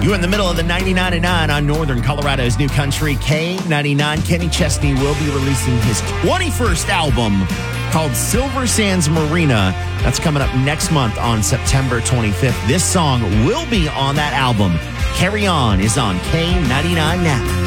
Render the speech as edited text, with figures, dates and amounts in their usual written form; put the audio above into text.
You're in the middle of the 99.9 on Northern Colorado's new country, K99. Kenny Chesney will be releasing his 21st album called Silver Sands Marina. That's coming up next month on September 25th. This song will be on that album. Carry On is on K99 now.